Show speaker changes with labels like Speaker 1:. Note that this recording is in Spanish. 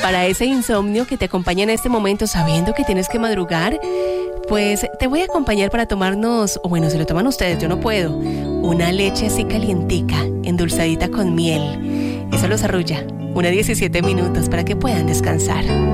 Speaker 1: Para ese insomnio que te acompaña en este momento sabiendo que tienes que madrugar, pues te voy a acompañar para tomarnos, o bueno, si lo toman ustedes, yo no puedo, una leche así calientica, endulzadita con miel. Eso los arrulla. 1:17 para que puedan descansar.